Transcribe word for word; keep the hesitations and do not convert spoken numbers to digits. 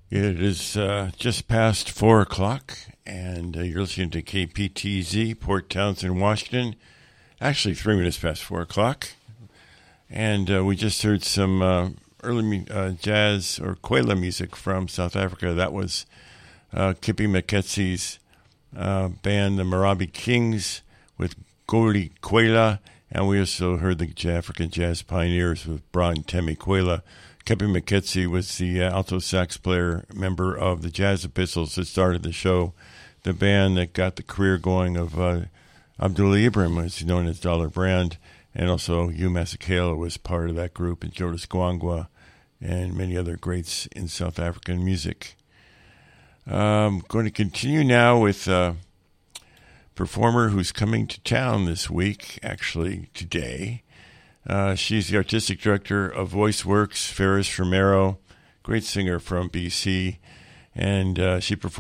It is uh, just past four o'clock, and uh, you're listening to K P T Z, Port Townsend, Washington. Actually, three minutes past four o'clock. And uh, we just heard some uh, early uh, jazz or Kwela music from South Africa. That was uh, Kippie Meketse's uh, band, the Marabi Kings, with Goli Kwela. And we also heard the African Jazz Pioneers with Brian Temi Kwela. Kippie Meketse was the uh, alto sax player, member of the Jazz Epistles that started the show. The band that got the career going of uh, Abdullah Ibrahim was known as Dollar Brand, and also Hugh Masekela was part of that group, and Jonas Gwangwa, and many other greats in South African music. I'm going to continue now with a performer who's coming to town this week, actually today. Uh, she's the artistic director of Voice Works, Ferris Romero, great singer from B C, and uh, she performed